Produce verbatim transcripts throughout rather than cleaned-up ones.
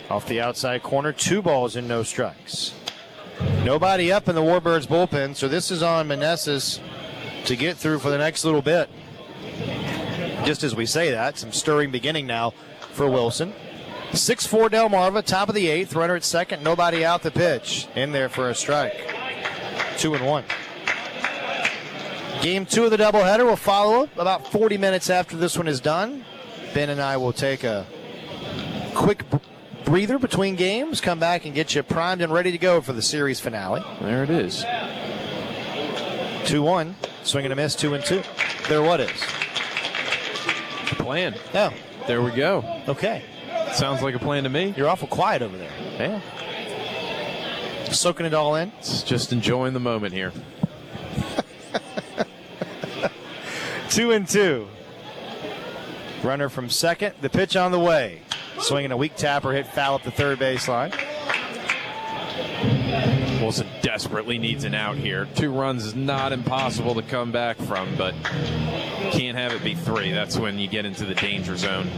Off the outside corner, two balls and no strikes. Nobody up in the Warbirds bullpen, so this is on Meneses to get through for the next little bit. Just as we say that, some stirring beginning now for Wilson. six four Delmarva, top of the eighth, runner at second, nobody out the pitch. In there for a strike. Two and one. Game two of the doubleheader will follow about forty minutes after this one is done. Ben and I will take a quick breather between games, come back and get you primed and ready to go for the series finale. There it is. two one, swing and a miss, two and two. There what is? The plan. Oh. There we go. Okay. Sounds like a plan to me. You're awful quiet over there. Yeah. Soaking it all in. It's just enjoying the moment here. Two and two. Runner from second. The pitch on the way. Swinging a weak tapper, hit foul up the third baseline. Wilson desperately needs an out here. Two runs is not impossible to come back from, but can't have it be three. That's when you get into the danger zone.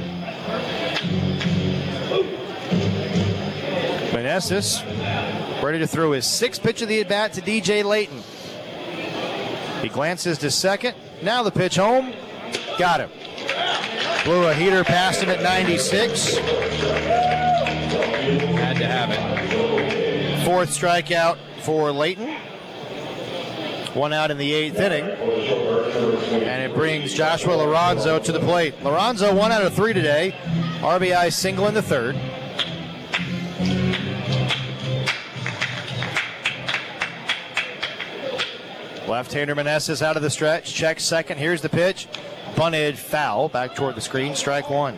Meneses ready to throw his sixth pitch of the at-bat to D J Layton. He glances to second. Now the pitch home. Got him. Blew a heater past him at ninety-six. Had to have it. Fourth strikeout for Layton. One out in the eighth inning. And it brings Joshua Lorenzo to the plate. Lorenzo one out of three today. R B I single in the third. Left-hander Meneses out of the stretch. Checks second. Here's the pitch. Bunted foul. Back toward the screen. Strike one.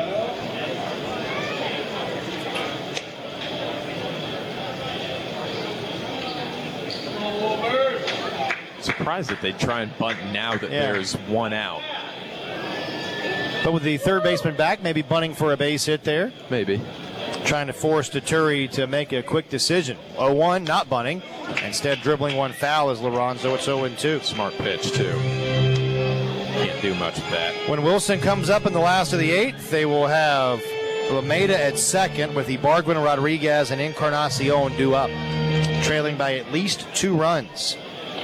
Surprised that they'd try and bunt now that Yeah. there's one out. But with the third baseman back, maybe bunting for a base hit there. Maybe. Trying to force Tuturi to make a quick decision. oh one, not bunting. Instead, dribbling one foul as Lorenzo. It's oh and two. Smart pitch, too. Can't do much with that. When Wilson comes up in the last of the eighth, they will have Lameda at second with Ibargüen, Rodriguez, and Encarnacion due up, trailing by at least two runs.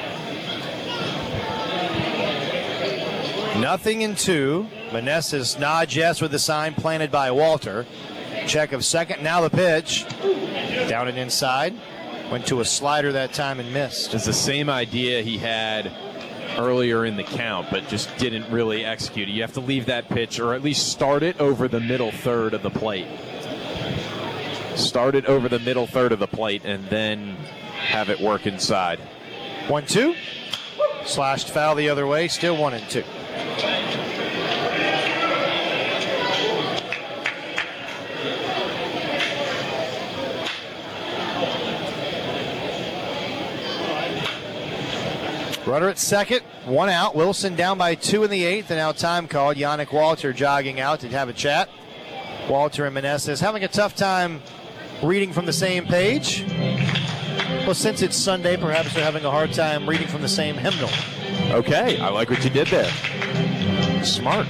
Nothing in two. Meneses nods yes with the sign planted by Walter. Check of second. Now the pitch. Down and inside. Went to a slider that time and missed. It's the same idea he had earlier in the count, but just didn't really execute it. You have to leave that pitch, or at least start it over the middle third of the plate. Start it over the middle third of the plate, and then have it work inside. One, two. Slashed foul the other way. Still one and two. Runner at second, one out. Wilson down by two in the eighth, and now time called. Yannick Walter jogging out to have a chat. Walter and Meneses having a tough time reading from the same page. Well, since it's Sunday, perhaps they're having a hard time reading from the same hymnal. Okay, I like what you did there. Smart.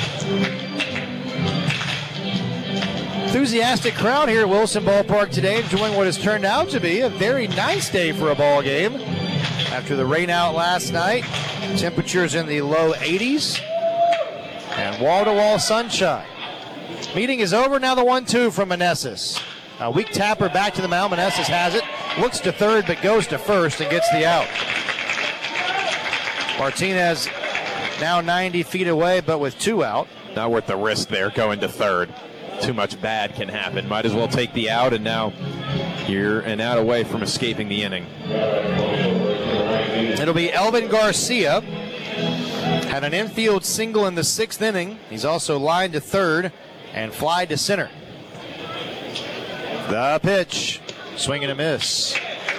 Enthusiastic crowd here at Wilson Ballpark today, enjoying what has turned out to be a very nice day for a ball game. After the rain out last night, temperatures in the low eighties, and wall-to-wall sunshine. Meeting is over. Now the one two from Meneses. A weak tapper back to the mound. Meneses has it. Looks to third, but goes to first and gets the out. Martinez now ninety feet away, but with two out. Not worth the risk there going to third. Too much bad can happen. Might as well take the out, and now you're an out away from escaping the inning. It'll be Elvin Garcia. Had an infield single in the sixth inning. He's also lined to third and fly to center. The pitch. Swing and a miss.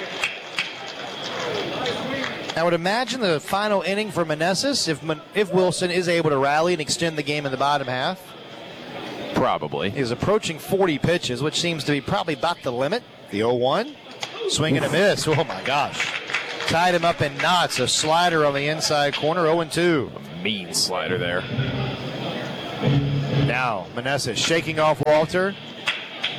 I would imagine the final inning for Meneses, if if Wilson is able to rally and extend the game in the bottom half. Probably. He's approaching forty pitches, which seems to be probably about the limit. The oh one. Swing and a miss. Oh, my gosh. Tied him up in knots. A slider on the inside corner. oh and two. A mean slider there. Now, Meneses shaking off Walter.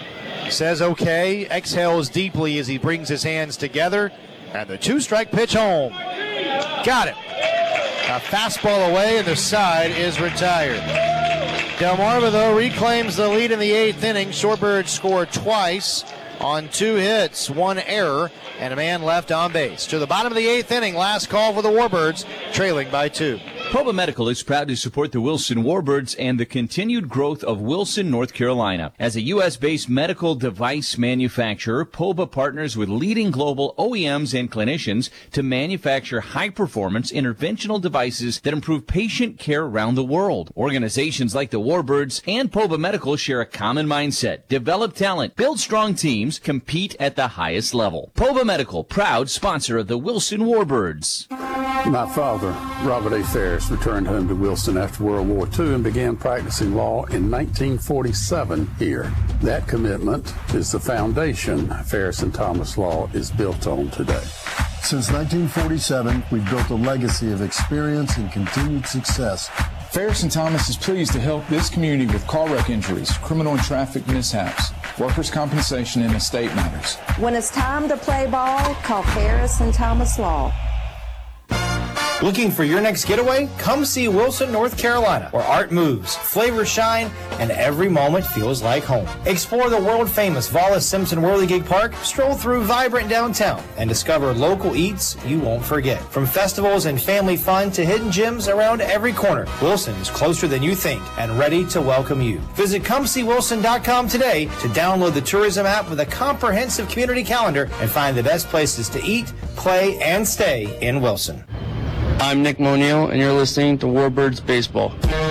says okay, exhales deeply as he brings his hands together, and the two-strike pitch home. Got it. A fastball away, and the side is retired. Delmarva, though, reclaims the lead in the eighth inning. Shorebirds scored twice on two hits, one error, and a man left on base. To the bottom of the eighth inning, last call for the Warbirds, trailing by two. Poba Medical is proud to support the Wilson Warbirds and the continued growth of Wilson, North Carolina. As a U S-based medical device manufacturer, Poba partners with leading global O E Ms and clinicians to manufacture high-performance interventional devices that improve patient care around the world. Organizations like the Warbirds and Poba Medical share a common mindset: develop talent, build strong teams, compete at the highest level. Poba Medical, proud sponsor of the Wilson Warbirds. My father, Robert A. Ferris, returned home to Wilson after World War Two and began practicing law in nineteen forty-seven here. That commitment is the foundation Ferris and Thomas Law is built on today. Since nineteen forty-seven, we've built a legacy of experience and continued success. Ferris and Thomas is pleased to help this community with car wreck injuries, criminal and traffic mishaps, workers' compensation, and estate matters. When it's time to play ball, call Ferris and Thomas Law. Looking for your next getaway? Come see Wilson, North Carolina, where art moves, flavors shine, and every moment feels like home. Explore the world-famous Wallace Simpson Whirligig Park, stroll through vibrant downtown, and discover local eats you won't forget. From festivals and family fun to hidden gems around every corner, Wilson is closer than you think and ready to welcome you. Visit come see wilson dot com today to download the tourism app with a comprehensive community calendar and find the best places to eat, play, and stay in Wilson. I'm Nick Monio, and you're listening to Warbirds Baseball.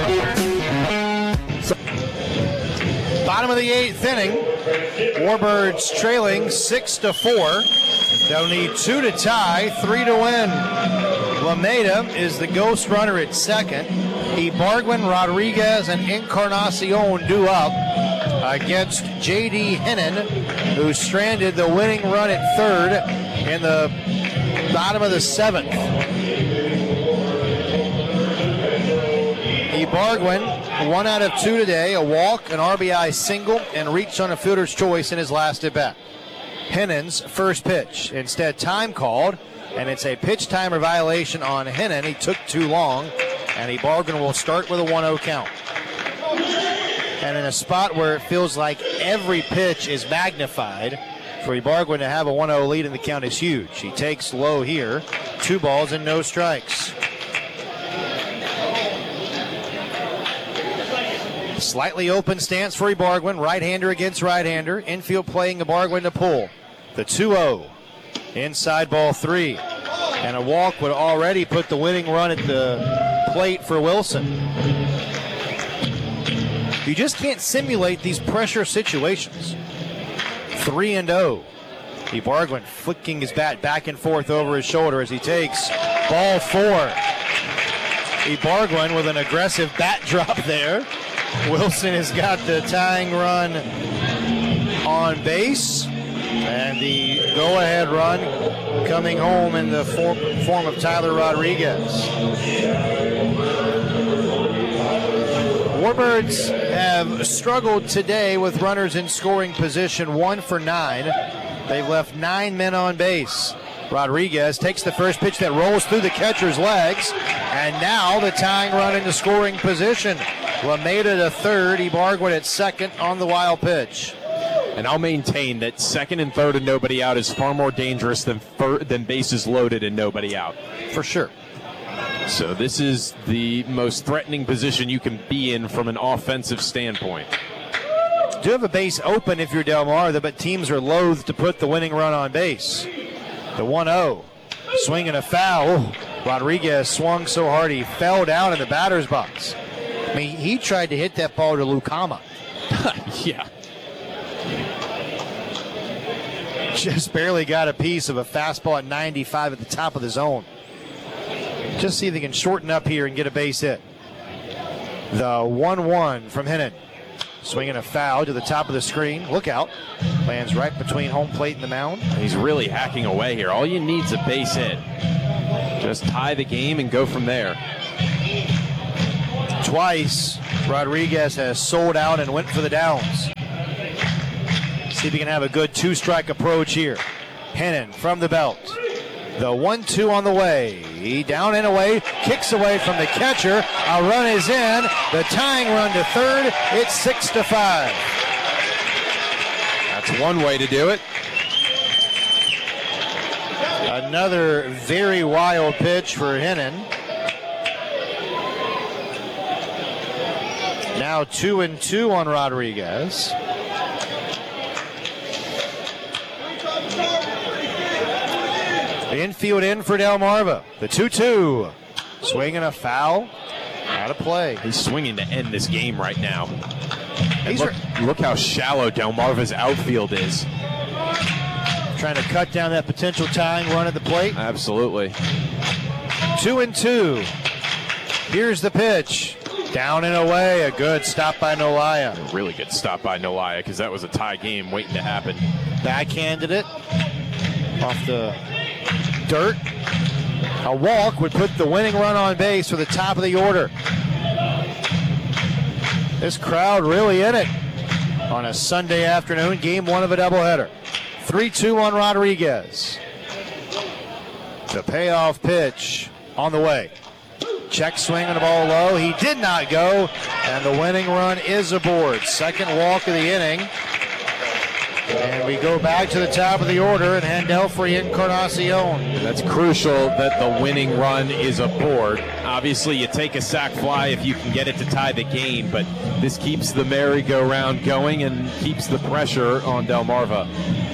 Bottom of the eighth inning, Warbirds trailing six to four. They'll need two to tie, three to win. Lameda is the ghost runner at second. Ibargüen, Rodriguez, and Encarnacion due up against J D Hennon, who stranded the winning run at third in the bottom of the seventh. Ibargüen, one out of two today, a walk, an R B I single, and reached on a fielder's choice in his last at-bat. Hennon's first pitch. Instead, time called, and it's a pitch timer violation on Hennon. He took too long, and Ibargüen will start with a one oh count. And in a spot where it feels like every pitch is magnified, for Ibargüen to have a one oh lead in the count is huge. He takes low here, two balls and no strikes. Slightly open stance for Ibargüen, right-hander against right-hander. Infield playing Ibargüen to pull. The two oh. Inside ball three. And a walk would already put the winning run at the plate for Wilson. You just can't simulate these pressure situations. three and oh. Ibargüen flicking his bat back and forth over his shoulder as he takes ball four. Ibargüen with an aggressive bat drop there. Wilson has got the tying run on base, and the go-ahead run coming home in the form, form of Tyler Rodriguez. Warbirds have struggled today with runners in scoring position, one for nine. They've left nine men on base. Rodriguez takes the first pitch that rolls through the catcher's legs, and now the tying run into scoring position. Lameda to third, Ibargüen at second on the wild pitch. And I'll maintain that second and third and nobody out is far more dangerous than fir- than bases loaded and nobody out. For sure. So this is the most threatening position you can be in from an offensive standpoint. Do have a base open if you're Delmarva, but teams are loath to put the winning run on base. The one oh. Swinging a foul. Rodriguez swung so hard he fell down in the batter's box. I mean, he tried to hit that ball to Lucama. Yeah. Just barely got a piece of a fastball at ninety-five at the top of the zone. Just see if they can shorten up here and get a base hit. The one one from Hennon. Swinging a foul to the top of the screen. Look out. Lands right between home plate and the mound. He's really hacking away here. All you need is a base hit. Just tie the game and go from there. Twice, Rodriguez has sold out and went for the downs. See if he can have a good two-strike approach here. Hennon from the belt. The one two on the way. He down and away, kicks away from the catcher. A run is in. The tying run to third. It's six to five. That's one way to do it. Another very wild pitch for Hennon. Now two and two on Rodriguez. Infield in for Delmarva. The two two. Swinging a foul. Out of play. He's swinging to end this game right now. And These look, are look how shallow Delmarva's outfield is. trying to cut down that potential tying run at the plate. Absolutely. Two and two. Here's the pitch. Down and away. A good stop by Nolaya. A really good stop by Nolaya because that was a tie game waiting to happen. Backhanded it off the dirt. A walk would put the winning run on base for the top of the order. This crowd really in it on a Sunday afternoon, game one of a doubleheader. three two on Rodriguez. The payoff pitch on the way. Check swing on the ball low. He did not go, and the winning run is aboard. Second walk of the inning. And we go back to the top of the order and Handel for Encarnacion. That's crucial that the winning run is aboard. Obviously, you take a sac fly if you can get it to tie the game, but this keeps the merry-go-round going and keeps the pressure on Delmarva.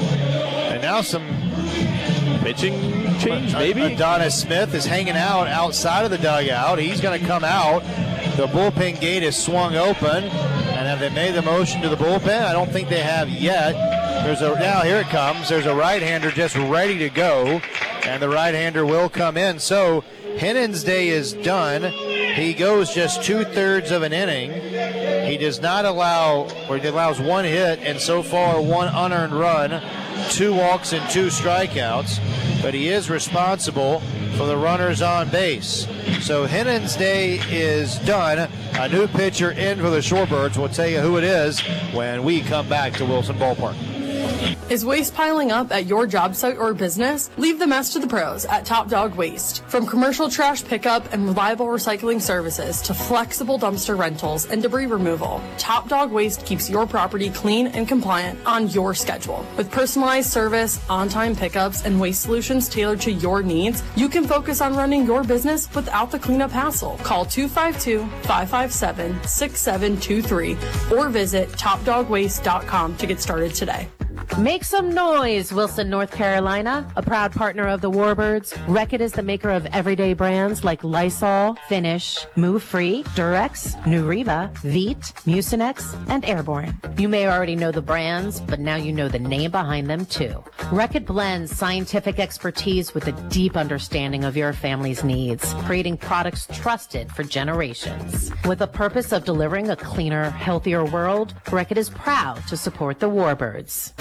And now some pitching change, maybe? Adonis Smith is hanging out outside of the dugout. He's going to come out. The bullpen gate is swung open. And have they made the motion to the bullpen? I don't think they have yet. There's a now here it comes. There's a right-hander just ready to go, and the right-hander will come in. So Hennon's day is done. He goes just two-thirds of an inning. He does not allow, or he allows one hit, and so far one unearned run, two walks and two strikeouts. But he is responsible for the runners on base. So Hennon's day is done. A new pitcher in for the Shorebirds. We'll tell you who it is when we come back to Wilson Ballpark. Is waste piling up at your job site or business? Leave the mess to the pros at Top Dog Waste. From commercial trash pickup and reliable recycling services to flexible dumpster rentals and debris removal, Top Dog Waste keeps your property clean and compliant on your schedule. With personalized service, on-time pickups, and waste solutions tailored to your needs, you can focus on running your business without the cleanup hassle. Call two five two, five five seven, six seven two three or visit top dog waste dot com to get started today. Make some noise, Wilson, North Carolina, a proud partner of the Warbirds. Reckitt is the maker of everyday brands like Lysol, Finish, Move Free, Durex, Nuriva, Veet, Mucinex, and Airborne. You may already know the brands, but now you know the name behind them too. Reckitt blends scientific expertise with a deep understanding of your family's needs, creating products trusted for generations. With the purpose of delivering a cleaner, healthier world, Reckitt is proud to support the Warbirds.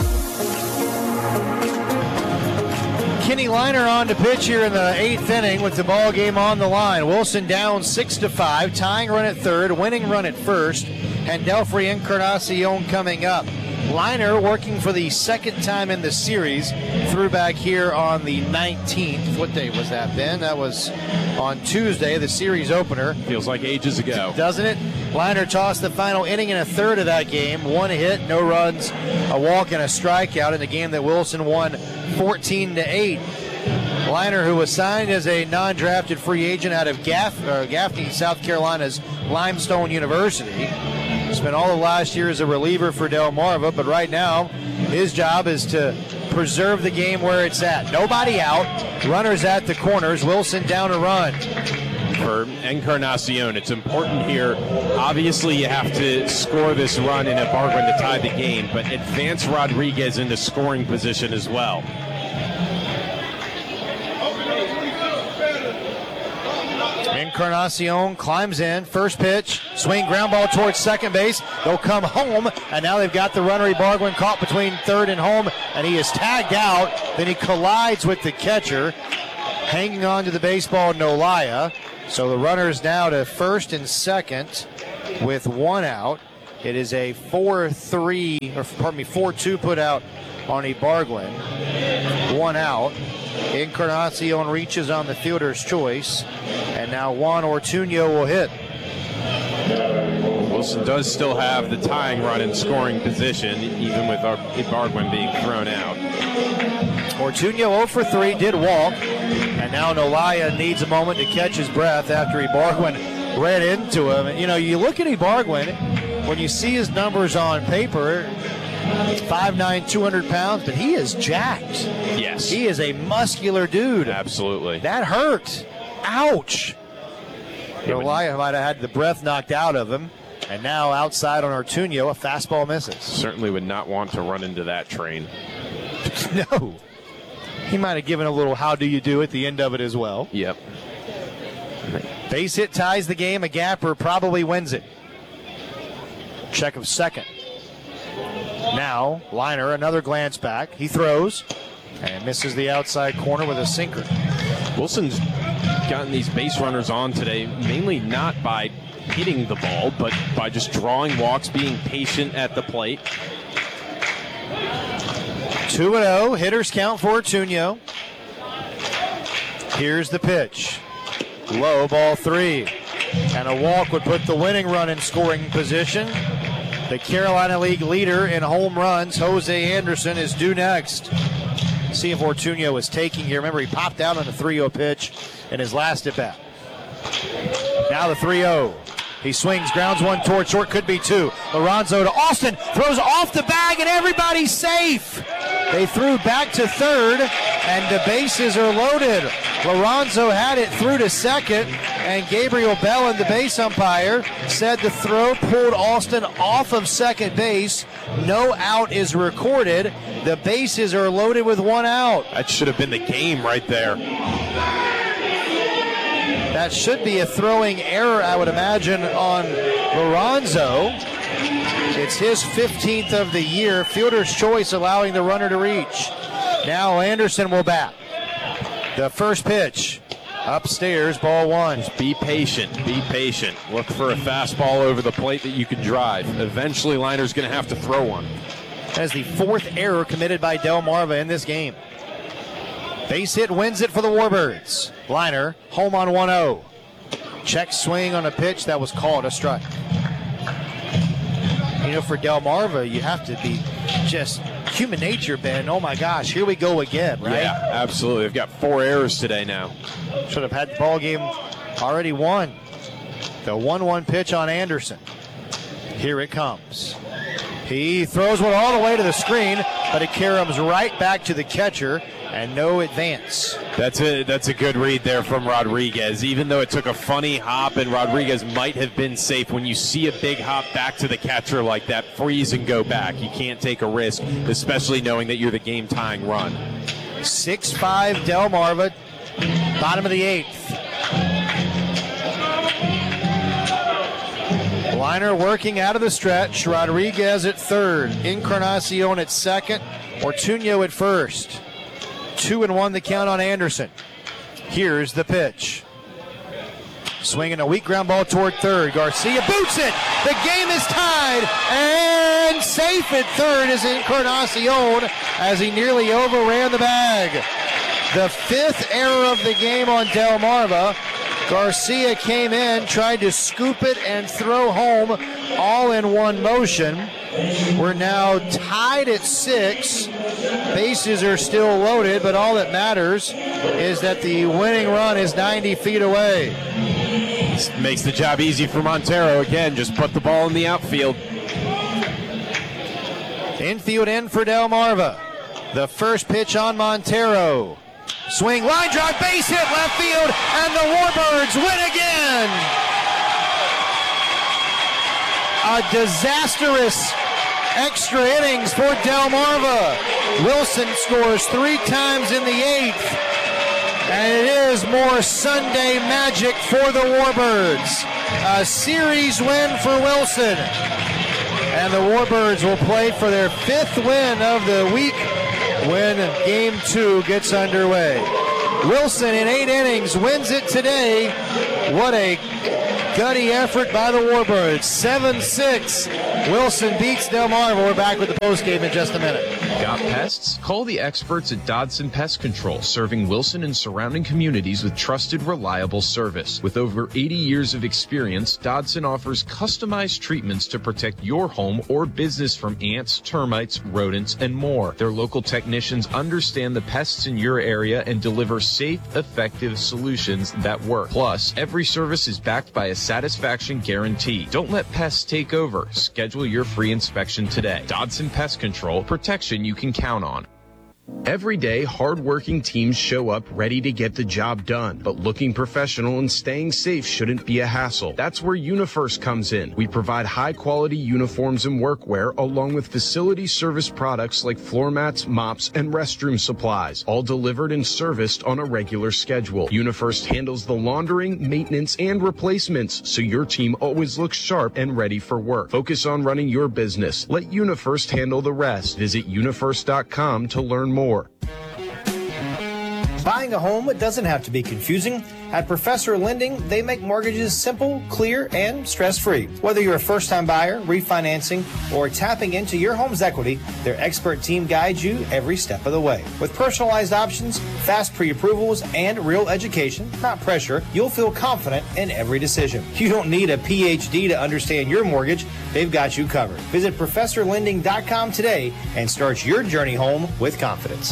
Kenny Liner on to pitch here in the eighth inning with the ball game on the line. Wilson down six to five, tying run at third, winning run at first, and Delfrey Encarnacion coming up. Liner working for the second time in the series, threw back here on the nineteenth. What day was that, Ben? That was on Tuesday, the series opener. Feels like ages ago. Doesn't it? Liner tossed the final inning in a third of that game. One hit, no runs, a walk, and a strikeout in the game that Wilson won fourteen to eight. Liner, who was signed as a non-drafted free agent out of Gaff, uh, Gaffney, South Carolina's Limestone University. Spent all of last year as a reliever for Delmarva, but right now his job is to preserve the game where it's at. Nobody out, runners at the corners, Wilson down a run. For Encarnacion, it's important here. Obviously, you have to score this run in a bargain to tie the game, but advance Rodriguez into scoring position as well. Encarnacion climbs in, first pitch, swing, ground ball towards second base. They'll come home, and now they've got the runner Barguin caught between third and home, and he is tagged out. Then he collides with the catcher, hanging on to the baseball, Nolaya. So the runners now to first and second with one out. It is a four three, or pardon me, four two put out on Ibargüen. One out. Encarnacion reaches on the fielder's choice, and now Juan Ortuño will hit. Wilson does still have the tying run in scoring position, even with Ibargüen being thrown out. Ortuño zero for three, did walk, and now Nolaya needs a moment to catch his breath after Ibargüen ran into him. You know, you look at Ibargüen, when you see his numbers on paper, five nine, two hundred pounds, but he is jacked. Yes. He is a muscular dude. Absolutely. That hurt. Ouch. Nolaya might have had the breath knocked out of him. And now outside on Ortuño, a fastball misses. Certainly would not want to run into that train. No. He might have given a little how do you do at the end of it as well. Yep. Base hit ties the game. A gapper probably wins it. Check of second. Now, Liner, another glance back. He throws and misses the outside corner with a sinker. Wilson's gotten these base runners on today, mainly not by hitting the ball, but by just drawing walks, being patient at the plate. two and oh, hitters count for Ortuño. Here's the pitch. Low, ball three. And a walk would put the winning run in scoring position. The Carolina League leader in home runs, Jose Anderson, is due next. See if Ortuño is taking here. Remember, he popped out on the three oh pitch in his last at-bat. Now the three oh. He swings, grounds one toward short, could be two. Lorenzo to Austin, throws off the bag, and everybody's safe. They threw back to third, and the bases are loaded. Lorenzo had it through to second, and Gabriel Bellin, the base umpire, said the throw pulled Austin off of second base. No out is recorded. The bases are loaded with one out. That should have been the game right there. That should be a throwing error, I would imagine, on Lorenzo. It's his fifteenth of the year. Fielder's choice, allowing the runner to reach. Now Anderson will bat. The first pitch. Upstairs, ball one. Just be patient. Be patient. Look for a fastball over the plate that you can drive. Eventually, Liner's going to have to throw one. That is the fourth error committed by Delmarva in this game. Base hit wins it for the Warbirds. Liner, home on one oh. Check swing on a pitch that was called a strike. You know, for Delmarva, you have to be just human nature, Ben. Oh my gosh, here we go again, right? Yeah, absolutely. They've got four errors today now. Should have had the ball game already won. The one one pitch on Anderson. Here it comes. He throws one all the way to the screen, but it caroms right back to the catcher, and no advance. That's a, that's a good read there from Rodriguez. Even though it took a funny hop and Rodriguez might have been safe, when you see a big hop back to the catcher like that, freeze and go back. You can't take a risk, especially knowing that you're the game-tying run. six five Delmarva, bottom of the eighth. Liner working out of the stretch. Rodriguez at third. Encarnacion at second. Ortuño at first. Two and one the count on Anderson. Here's the pitch. Swinging a weak ground ball toward third. Garcia boots it. The game is tied. And safe at third is Encarnacion as he nearly overran the bag. The fifth error of the game on Delmarva. Garcia came in, tried to scoop it and throw home all in one motion. We're now tied at six. Bases are still loaded, but all that matters is that the winning run is ninety feet away. This makes the job easy for Montero. Again, just put the ball in the outfield. Infield in for Delmarva. The first pitch on Montero. Swing, line drive, base hit, left field, and the Warbirds win again. A disastrous extra innings for Delmarva. Wilson scores three times in the eighth, and it is more Sunday magic for the Warbirds. A series win for Wilson, and the Warbirds will play for their fifth win of the week when game two gets underway. Wilson in eight innings wins it today. What a gutty effort by the Warbirds. seven six Wilson beats Delmarva. We're back with the postgame in just a minute. Got pests? Call the experts at Dodson Pest Control, serving Wilson and surrounding communities with trusted, reliable service. With over eighty years of experience, Dodson offers customized treatments to protect your home or business from ants, termites, rodents, and more. Their local technicians understand the pests in your area and deliver safe, effective solutions that work. Plus, every service is backed by a satisfaction guarantee. Don't let pests take over. Schedule your free inspection today. Dodson Pest Control, protection you can count on. Every day, hard-working teams show up ready to get the job done. But looking professional and staying safe shouldn't be a hassle. That's where UniFirst comes in. We provide high-quality uniforms and workwear, along with facility service products like floor mats, mops, and restroom supplies, all delivered and serviced on a regular schedule. UniFirst handles the laundering, maintenance, and replacements, so your team always looks sharp and ready for work. Focus on running your business. Let UniFirst handle the rest. Visit unifirst dot com to learn more. More. Buying a home doesn't have to be confusing. At Professor Lending, they make mortgages simple, clear, and stress-free. Whether you're a first-time buyer, refinancing, or tapping into your home's equity, their expert team guides you every step of the way. With personalized options, fast pre-approvals, and real education, not pressure, you'll feel confident in every decision. You don't need a P H D to understand your mortgage. They've got you covered. Visit professor lending dot com today and start your journey home with confidence.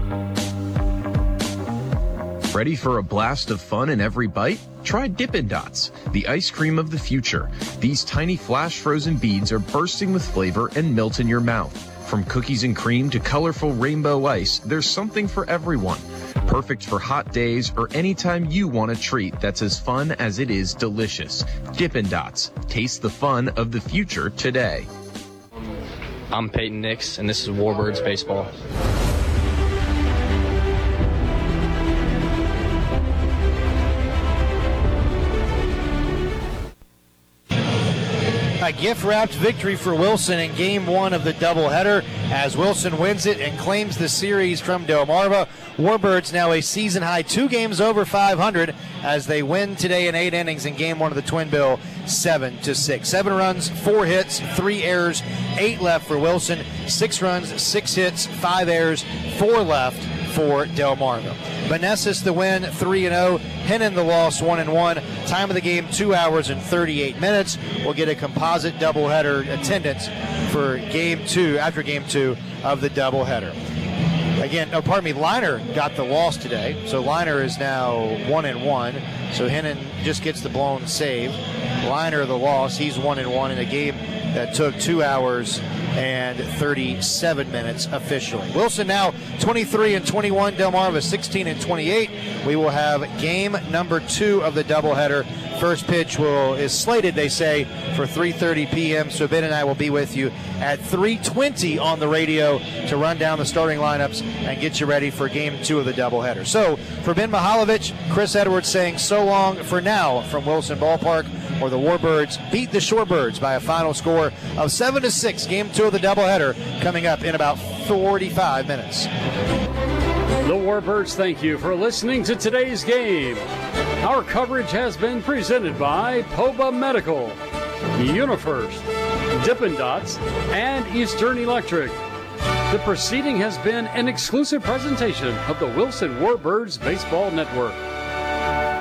Ready for a blast of fun in every bite? Try Dippin' Dots, the ice cream of the future. These tiny flash frozen beads are bursting with flavor and melt in your mouth. From cookies and cream to colorful rainbow ice, there's something for everyone. Perfect for hot days or anytime you want a treat that's as fun as it is delicious. Dippin' Dots. Taste the fun of the future today. I'm Peyton Nix, and this is Warbirds Baseball. A gift-wrapped victory for Wilson in game one of the doubleheader as Wilson wins it and claims the series from Delmarva. Warbirds now a season-high two games over five hundred as they win today in eight innings in game one of the Twin Bill, seven to six. Seven runs, four hits, three errors, eight left for Wilson. Six runs, six hits, five errors, four left for Delmarva. Manassas the win, three and oh. Hennon the loss, one and one. Time of the game, two hours and thirty-eight minutes. We'll get a composite doubleheader attendance for game two, after game two of the doubleheader. Again, no, pardon me, Liner got the loss today, so Liner is now one and one. So Hennon just gets the blown save. Liner the loss, he's one and one in a game that took two hours and thirty-seven minutes officially. Wilson now twenty-three and twenty-one, Delmarva sixteen and twenty-eight. We will have game number two of the doubleheader. First pitch will is slated, they say, for three thirty p.m. So Ben and I will be with you at three twenty on the radio to run down the starting lineups and get you ready for game two of the doubleheader. So for Ben Mihaljevic, Chris Edwards saying so long for now from Wilson Ballpark, where the Warbirds beat the Shorebirds by a final score of seven to six. Game two of the doubleheader coming up in about forty-five minutes. The Warbirds thank you for listening to today's game. Our coverage has been presented by Poba Medical, UniFirst, Dippin' Dots, and Eastern Electric. The proceeding has been an exclusive presentation of the Wilson Warbirds Baseball Network.